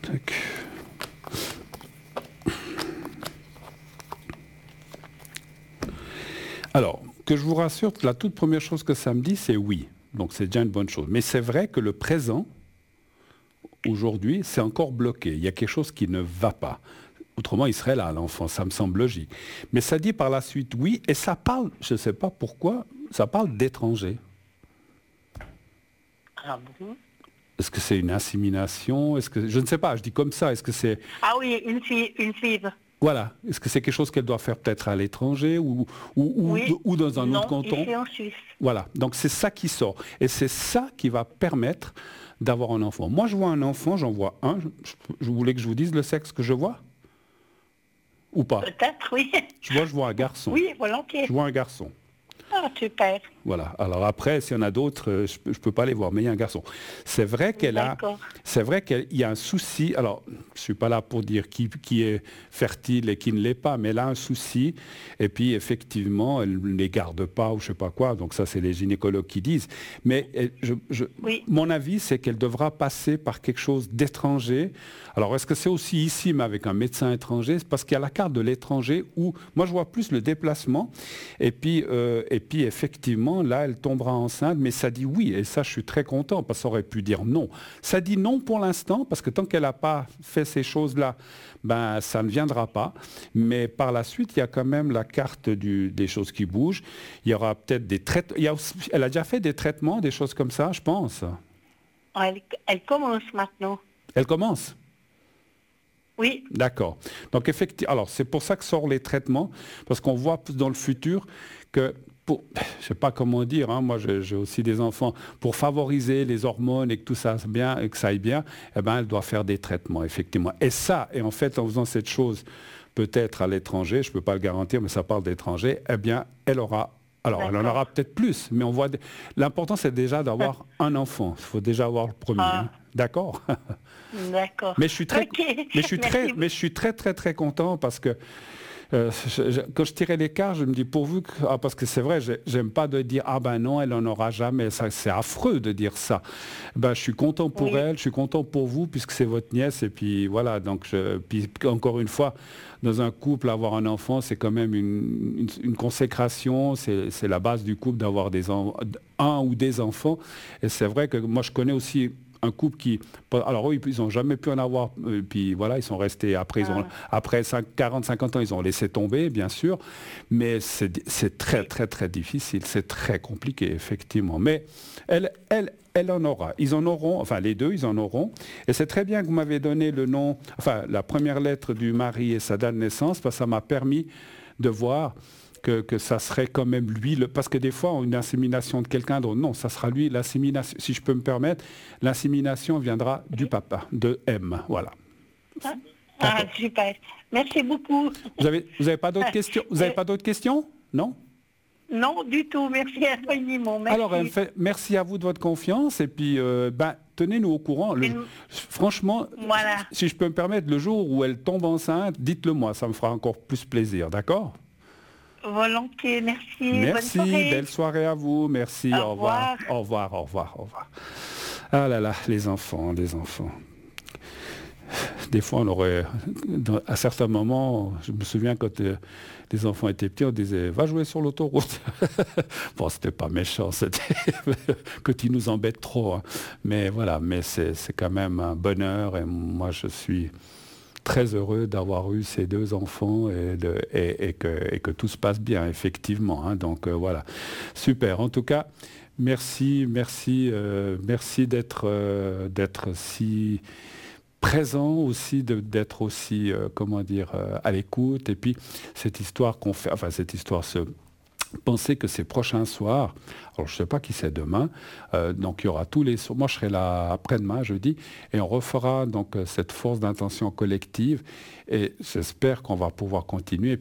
Tac. Alors, que je vous rassure, la toute première chose que ça me dit, c'est oui. Donc c'est déjà une bonne chose. Mais c'est vrai que le présent, aujourd'hui, c'est encore bloqué. Il y a quelque chose qui ne va pas. Autrement, il serait là, l'enfant, ça me semble logique. Mais ça dit par la suite oui, et ça parle, je ne sais pas pourquoi, ça parle d'étrangers. Ah bon? Est-ce que c'est une insémination? Est-ce que je ne sais pas, je dis comme ça, est-ce que c'est... Ah oui, une fille. Voilà, est-ce que c'est quelque chose qu'elle doit faire peut-être à l'étranger Oui. ou dans un autre Non, canton? ici en Suisse. Voilà, donc c'est ça qui sort. Et c'est ça qui va permettre d'avoir un enfant. Moi, je vois un enfant, j'en vois un. Je voulais que je vous dise le sexe que je vois? Ou pas? Peut-être, oui. Je vois un garçon. Oui, volontiers. Je vois un garçon. Ah, super. Voilà. Alors après, s'il y en a d'autres, je ne peux pas les voir, mais il y a un garçon. C'est vrai c'est vrai qu'il y a un souci. Alors, je ne suis pas là pour dire qui est fertile et qui ne l'est pas, mais elle a un souci. Et puis, effectivement, elle ne les garde pas ou je ne sais pas quoi. Donc ça, c'est les gynécologues qui disent. Mais Oui. mon avis, c'est qu'elle devra passer par quelque chose d'étranger. Alors, est-ce que c'est aussi ici, mais avec un médecin étranger? Parce qu'il y a la carte de l'étranger où, moi, je vois plus le déplacement. Et puis effectivement, là, elle tombera enceinte, mais ça dit oui, et ça, je suis très content, parce que ça aurait pu dire non. Ça dit non pour l'instant, parce que tant qu'elle n'a pas fait ces choses-là, ben, ça ne viendra pas. Mais par la suite, il y a quand même la carte des choses qui bougent. Il y aura peut-être des traitements. Elle a déjà fait des traitements, des choses comme ça, je pense. Elle commence maintenant. Elle commence? Oui. D'accord. Donc effectivement, alors c'est pour ça que sortent les traitements, parce qu'on voit dans le futur que, je ne sais pas comment dire, hein, moi j'ai aussi des enfants, pour favoriser les hormones et que tout ça bien, et que ça aille bien, eh ben, elle doit faire des traitements, effectivement. Et ça, et en fait, en faisant cette chose, peut-être à l'étranger, je ne peux pas le garantir, mais ça parle d'étranger, eh bien, elle aura... Alors, elle en aura peut-être plus, mais on voit... L'important, c'est déjà d'avoir un enfant. Il faut déjà avoir le premier. Hein. D'accord? D'accord. Mais je suis très, très, très content parce que quand je tirais l'écart, je me dis pourvu que... parce que c'est vrai, j'aime pas de dire ah ben non, elle n'en aura jamais. C'est affreux de dire ça. Ben, je suis content pour elle, je suis content pour vous puisque c'est votre nièce. Et puis voilà, donc puis encore une fois, dans un couple, avoir un enfant, c'est quand même une consécration. C'est la base du couple d'avoir un ou des enfants. Et c'est vrai que moi, je connais aussi un couple qui... Alors eux, ils n'ont jamais pu en avoir, puis voilà, ils sont restés, après 40, 50 ans, ils ont laissé tomber, bien sûr, mais c'est très, très, très difficile, c'est très compliqué, effectivement. Mais elle en aura, ils en auront, enfin les deux, ils en auront, et c'est très bien que vous m'avez donné le nom, enfin la première lettre du mari et sa date de naissance, parce que ça m'a permis de voir que ça serait quand même lui, parce que des fois, une insémination de quelqu'un d'autre, non, ça sera lui, l'insémination, si je peux me permettre, l'insémination viendra du papa, de M, voilà. Ah, super. Merci beaucoup. Vous avez pas d'autres questions? Vous n'avez pas d'autres questions? Non? Non, du tout. Merci infiniment. Merci. Alors, merci à vous de votre confiance, et puis, tenez-nous au courant. Franchement, voilà. Si je peux me permettre, le jour où elle tombe enceinte, dites-le moi, ça me fera encore plus plaisir, d'accord? Volontiers, merci. Merci, bonne soirée. Belle soirée à vous, merci, au revoir. Au revoir, au revoir, au revoir. Ah là là, les enfants. Des fois, on aurait, à certains moments, je me souviens quand les enfants étaient petits, on disait, va jouer sur l'autoroute. Bon, c'était pas méchant, c'était quand ils nous embêtent trop. Hein. Mais voilà, mais c'est quand même un bonheur et moi, je suis très heureux d'avoir eu ces deux enfants et que tout se passe bien, effectivement. Hein. Donc voilà, super. En tout cas, merci d'être si présent aussi, d'être aussi, à l'écoute. Et puis cette histoire qu'on fait, penser que ces prochains soirs, alors je ne sais pas qui c'est demain, donc il y aura tous les soirs, moi je serai là après-demain, jeudi, et on refera donc cette force d'intention collective, et j'espère qu'on va pouvoir continuer.